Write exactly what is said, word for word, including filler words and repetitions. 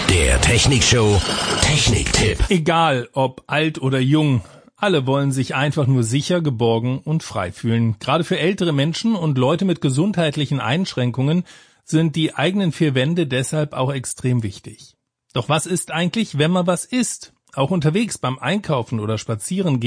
Der Technikshow Techniktipp. Egal ob alt oder jung, alle wollen sich einfach nur sicher, geborgen und frei fühlen. Gerade für ältere Menschen und Leute mit gesundheitlichen Einschränkungen sind die eigenen vier Wände deshalb auch extrem wichtig. Doch was ist eigentlich, wenn man was isst? Auch unterwegs beim Einkaufen oder Spazierengehen